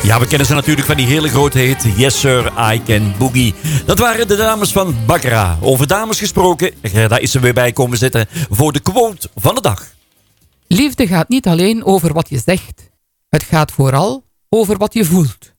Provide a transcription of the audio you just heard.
Ja, we kennen ze natuurlijk van die hele grote hit Yes Sir, I Can Boogie. Dat waren de dames van Baccarat. Over dames gesproken, Gerda is er weer bij komen zitten voor de quote van de dag. Liefde gaat niet alleen over wat je zegt. Het gaat vooral over wat je voelt.